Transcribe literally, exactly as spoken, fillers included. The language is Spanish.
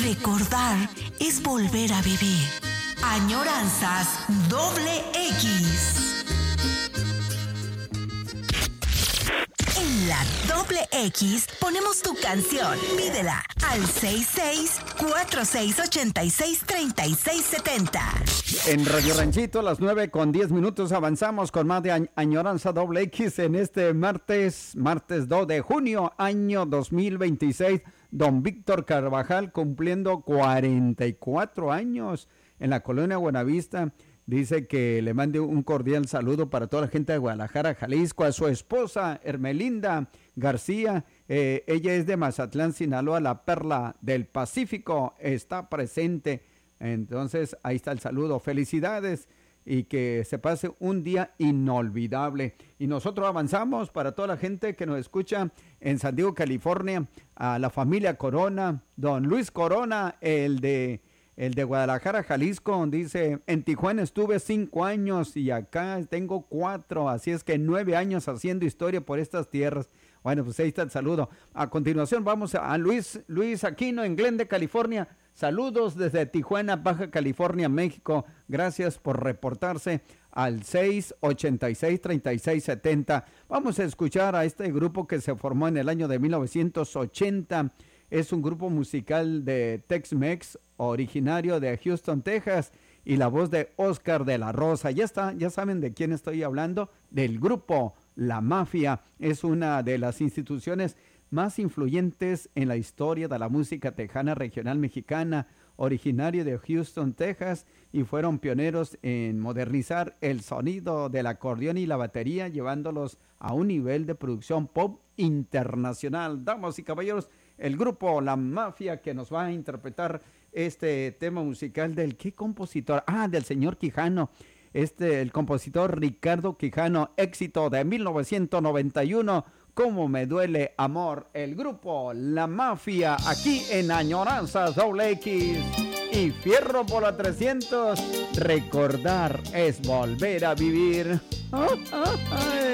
Recordar es volver a vivir. Añoranzas doble X. En la doble X ponemos tu canción. Pídela al seis seis cuatro seis ocho seis tres seis siete cero. En Radio Ranchito, a las nueve con diez minutos, avanzamos con más de a- Añoranza doble X en este martes, martes dos de junio, año dos mil veintiséis. Don Víctor Carvajal cumpliendo cuarenta y cuatro años en la colonia Buenavista. Dice que le mande un cordial saludo para toda la gente de Guadalajara, Jalisco, a su esposa Hermelinda García. Eh, ella es de Mazatlán, Sinaloa, la perla del Pacífico, está presente. Entonces, ahí está el saludo. Felicidades y que se pase un día inolvidable. Y nosotros avanzamos para toda la gente que nos escucha en San Diego, California, a la familia Corona, don Luis Corona, el de... El de Guadalajara, Jalisco, dice, en Tijuana estuve cinco años y acá tengo cuatro, así es que nueve años haciendo historia por estas tierras. Bueno, pues ahí está el saludo. A continuación vamos a Luis, Luis Aquino en Glendale, California. Saludos desde Tijuana, Baja California, México. Gracias por reportarse al seis ocho seis, tres seis siete cero. Vamos a escuchar a este grupo que se formó en el año de mil novecientos ochenta. Es un grupo musical de Tex-Mex, originario de Houston, Texas, y la voz de Oscar de la Rosa. Ya está, ya saben de quién estoy hablando, del grupo La Mafia. Es una de las instituciones más influyentes en la historia de la música tejana regional mexicana, originario de Houston, Texas, y fueron pioneros en modernizar el sonido del acordeón y la batería, llevándolos a un nivel de producción pop internacional. Damas y caballeros, el grupo La Mafia, que nos va a interpretar este tema musical del ¿qué compositor? Ah, del señor Quijano. Este, el compositor Ricardo Quijano, éxito de mil novecientos noventa y uno, Cómo me duele amor. El grupo La Mafia, aquí en Añoranzas doble X. Y fierro por la trescientos, recordar es volver a vivir.